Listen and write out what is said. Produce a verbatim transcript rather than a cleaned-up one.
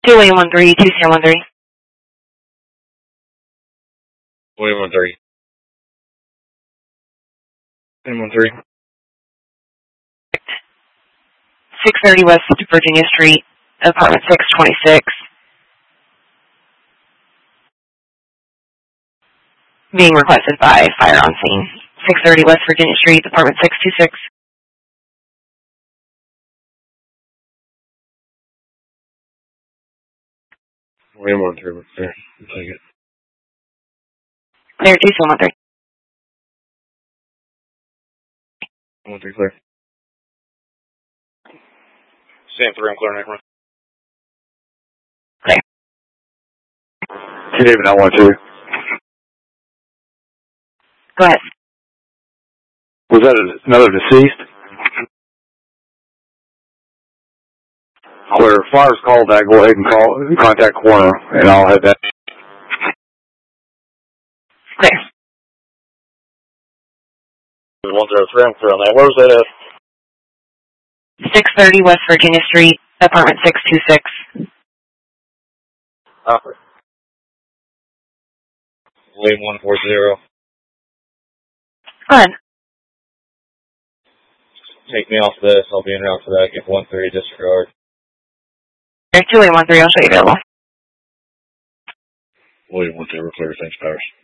two William one three, two Sam one three. William one three. Sam one three. six thirty West Virginia Street, apartment six twenty-six. Being requested by fire on scene. six thirty West Virginia Street, apartment six twenty-six. William one three, clear. Take it. Clear, two Sam one three. one three, clear. Sam three, I'm clear, next one. Clear. Two David, I one two. Go ahead. Was that another deceased? Clear. Fire's called that. Go ahead and call, contact coroner, and I'll have that. Clear. one zero three, I'm clear on that. Where was that at? six thirty West Virginia Street, apartment six twenty-six. Opera. William one four zero. Go ahead. Take me off this. I'll be in route for that. Give one three disregard. two William one three, I'll show you available. William one zero, clear. Thanks, Powers.